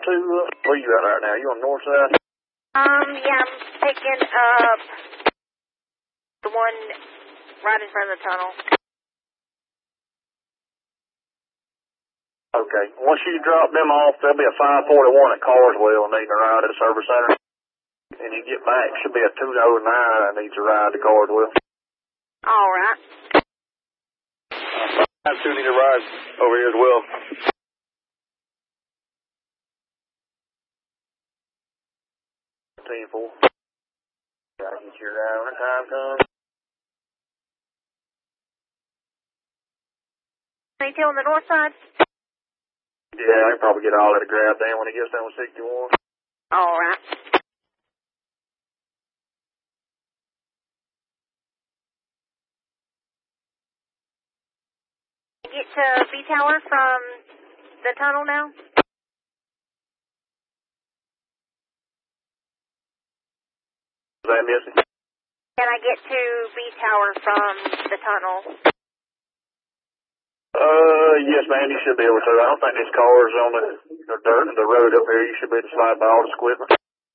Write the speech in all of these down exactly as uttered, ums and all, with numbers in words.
to, uh, where you at right now? You on the north side? Um, yeah, I'm picking up the one right in front of the tunnel. Okay. Once you drop them off, there'll be a five forty-one at Carswell needing a ride at the service center. And you get back, should be a two oh nine that needs a ride to Carswell. All right. I two need a ride over here as well. ten four. Gotta get your ride when the time comes. Anything on the north side? Yeah, I can probably get all that grab down when it gets down with sixty-one. All right. Get to B Tower from the tunnel now? Is that missing? Can I get to B Tower from the tunnel? Uh, yes, ma'am, you should be able to. I don't think this car's on the, the dirt and the road up here. You should be able to slide by all this equipment.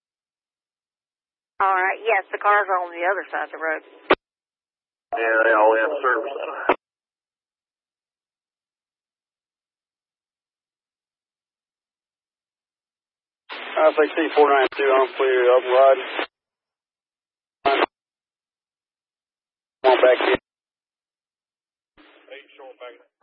All right. Yes, the cars are on the other side of the road. Yeah, they all in the service center. I think C four ninety-two, I'm clear. I'm riding. Come on back here. Eight short back.